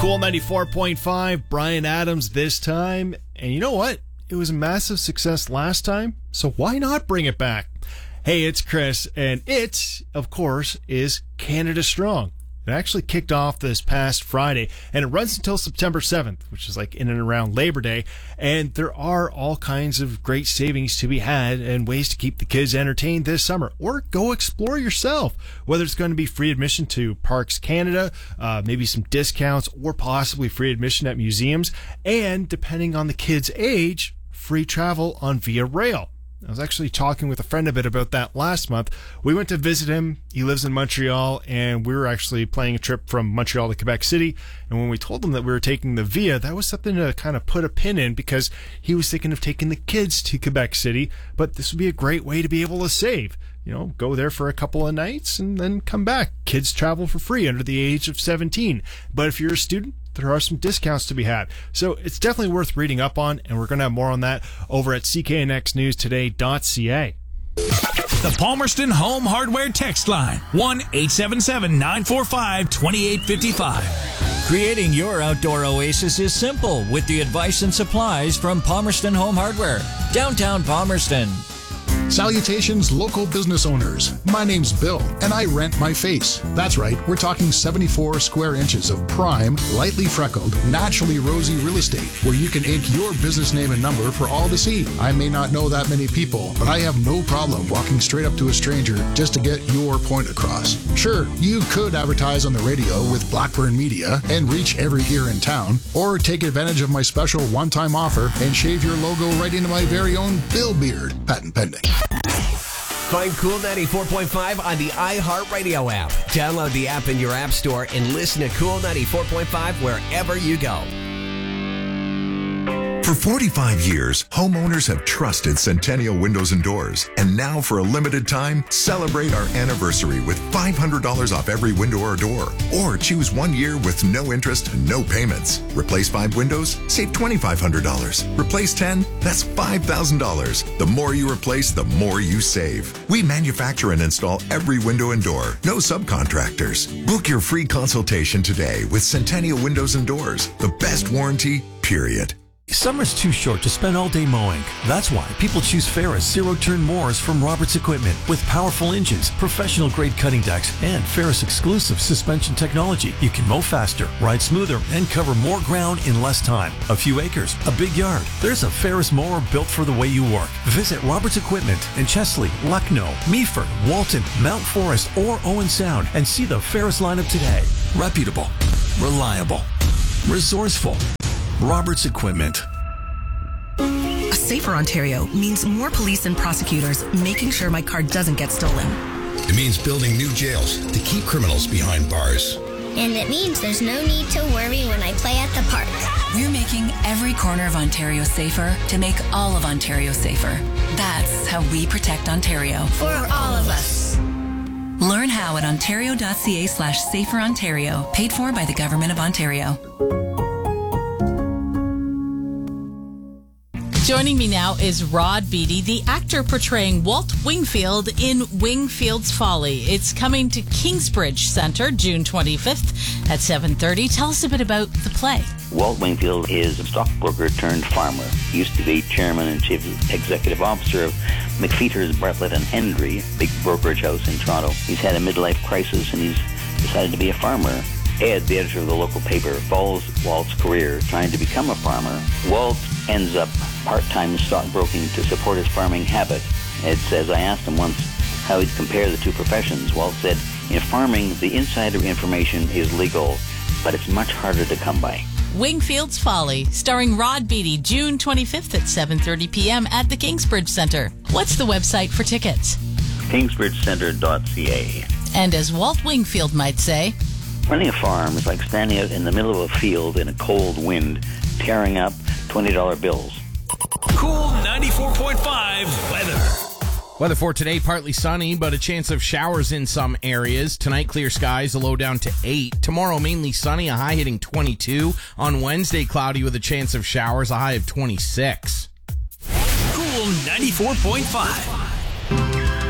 Cool 94.5, Brian Adams this time. And you know what? It was a massive success last time, so why not bring it back? Hey, it's Chris, and it, of course, is Canada Strong. It actually kicked off this past Friday, and it runs until September 7th, which is like in and around Labor Day. And there are all kinds of great savings to be had and ways to keep the kids entertained this summer. Or go explore yourself, whether it's going to be free admission to Parks Canada, maybe some discounts, or possibly free admission at museums. And depending on the kid's age, free travel on Via Rail. I was actually talking with a friend a bit about that last month. We went to visit him. He lives in Montreal, and we were actually planning a trip from Montreal to Quebec City. And when we told him that we were taking the Via, that was something to kind of put a pin in because he was thinking of taking the kids to Quebec City. But this would be a great way to be able to save. You know, go there for a couple of nights and then come back. Kids travel for free under the age of 17. But if you're a student, there are some discounts to be had. So it's definitely worth reading up on, and we're going to have more on that over at cknxnewstoday.ca. The Palmerston Home Hardware text line, 1-877-945-2855. Creating your outdoor oasis is simple with the advice and supplies from Palmerston Home Hardware, downtown Palmerston. Salutations, local business owners. My name's Bill, and I rent my face. That's right, we're talking 74 square inches of prime, lightly freckled, naturally rosy real estate, where you can ink your business name and number for all to see. I may not know that many people, but I have no problem walking straight up to a stranger just to get your point across. Sure, you could advertise on the radio with Blackburn Media and reach every ear in town, or take advantage of my special one-time offer and shave your logo right into my very own Bill beard, patent pending. Find Cool 94.5 on the iHeartRadio app. Download the app in your app store and listen to Cool 94.5 wherever you go. For 45 years, homeowners have trusted Centennial Windows and Doors. And now, for a limited time, celebrate our anniversary with $500 off every window or door. Or choose 1 year with no interest and no payments. Replace 5 windows? Save $2,500. Replace 10? That's $5,000. The more you replace, the more you save. We manufacture and install every window and door. No subcontractors. Book your free consultation today with Centennial Windows and Doors. The best warranty, period. Summer's too short to spend all day mowing. That's why people choose Ferris zero-turn mowers from Roberts Equipment with powerful engines, professional-grade cutting decks, and Ferris exclusive suspension technology. You can mow faster, ride smoother, and cover more ground in less time. A few acres, a big yard. There's a Ferris mower built for the way you work. Visit Roberts Equipment in Chesley, Lucknow, Meaford, Walton, Mount Forest, or Owen Sound and see the Ferris lineup today. Reputable, reliable, resourceful. Roberts Equipment. A safer Ontario means more police and prosecutors making sure my car doesn't get stolen. It means building new jails to keep criminals behind bars. And it means there's no need to worry when I play at the park. We're making every corner of Ontario safer to make all of Ontario safer. That's how we protect Ontario. For all of us. Learn how at ontario.ca/saferontario, paid for by the Government of Ontario. Joining me now is Rod Beatty, the actor portraying Walt Wingfield in Wingfield's Folly. It's coming to Kingsbridge Centre June 25th at 7:30. Tell us a bit about the play. Walt Wingfield is a stockbroker turned farmer. He used to be chairman and chief executive officer of McPheeters, Bartlett and Hendry, big brokerage house in Toronto. He's had a midlife crisis and he's decided to be a farmer. Ed, the editor of the local paper, follows Walt's career trying to become a farmer. Walt ends up part-time stockbroking to support his farming habit. Ed says, I asked him once how he'd compare the two professions. Walt said, in farming, the insider information is legal, but it's much harder to come by. Wingfield's Folly, starring Rod Beatty, June 25th at 7:30 p.m. at the Kingsbridge Centre. What's the website for tickets? kingsbridgecenter.ca. And as Walt Wingfield might say, running a farm is like standing out in the middle of a field in a cold wind, tearing up $20 bills. Cool 94.5 weather. Weather for today, partly sunny, but a chance of showers in some areas. Tonight, clear skies, a low down to 8. Tomorrow, mainly sunny, a high hitting 22. On Wednesday, cloudy with a chance of showers, a high of 26. Cool 94.5.